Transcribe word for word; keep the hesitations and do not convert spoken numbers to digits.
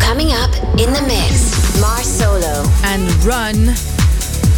Coming up in the mix, Mars Solo and Run